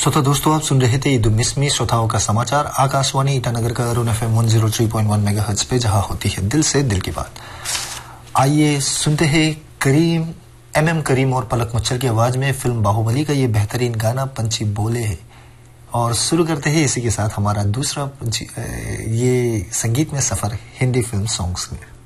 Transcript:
श्रोता दोस्तों, आप सुन रहे थे ईद उन्नीसवीं श्रोताओं का समाचार आकाशवाणी ईटानगर का अरुण FM 103.1 मेगाहर्ट्ज पे, जहां होती है दिल से दिल की बात। आइए सुनते हैं करीम और पलक मुच्छर की आवाज में फिल्म बाहुबली का ये बेहतरीन गाना पंछी बोले है। और शुरू करते हैं इसी के साथ हमारा दूसरा ये संगीत में सफर हिंदी फिल्म सॉन्ग्स में।